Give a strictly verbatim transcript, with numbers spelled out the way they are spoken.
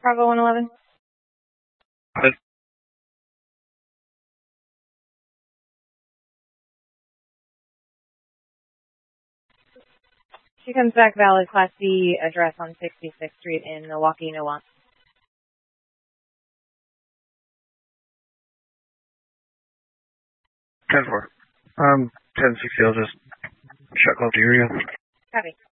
Bravo one eleven. Yes. She comes back valid Class C address on sixty-sixth Street in Milwaukee, Nuance. ten four. Um, ten sixty, I'll just check out the area. Copy.